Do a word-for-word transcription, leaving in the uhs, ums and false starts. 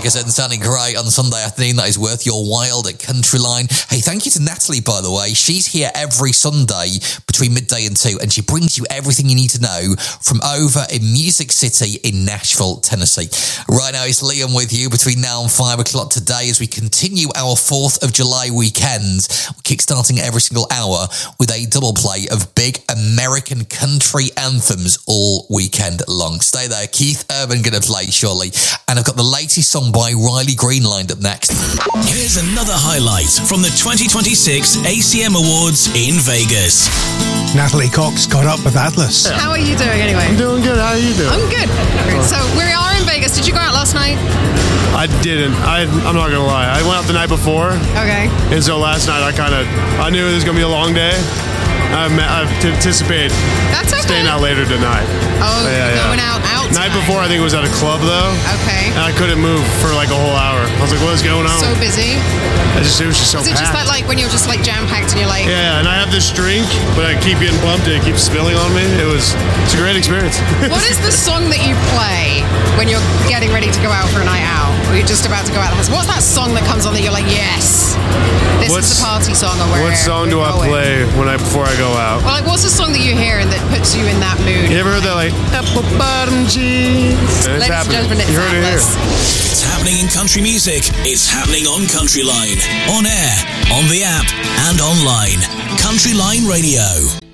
Ferguson, sounding great on Sunday afternoon. That is worth your while at Countryline. Hey, thank you to Natalie, by the way. She's here every Sunday between midday and two, and she brings you everything you need to know from over in Music City in Nashville, Tennessee. Right now, it's Liam with you between now and five o'clock today as we continue our fourth of July weekend. We're kickstarting every single hour with a double play of big American country anthems all weekend long. Stay there. Keith Urban going to play shortly. And I've got the latest song by Riley Green lined up next. Here's another highlight from the twenty twenty-six A C M Awards in Vegas. Natalie Cox caught up with Atlas. How are you doing anyway? I'm doing good. How are you doing? I'm good. So we are in Vegas. Did you go out last night? I didn't. I, I'm not going to lie. I went out the night before. Okay. And so last night I kind of, I knew it was going to be a long day. I anticipate That's okay. staying out later tonight. Oh, yeah, going yeah. out, out Night tonight. before I think it was at a club though. Okay. And I couldn't move for like a whole hour. I was like, what is going on? So busy. I just, it was just so Is it packed. just that like when you're just like jam-packed and you're like... Yeah, and I have this drink, but I keep getting bumped and it keeps spilling on me. It was, it's a great experience. What is the song that you play when you're getting ready to go out for a night out? Or you're just about to go out? What's that song that comes on that you're like, yes, this What's, is the party song or where What song do I going? play when I before I go out? Well, like what's the song that you hear and that puts you in that mood? You ever heard that like apple bottom jeans? Ladies and gentlemen, it's you heard Atlas. it here. It's happening in country music. It's happening on Countryline. On air, on the app, and online. Countryline Radio.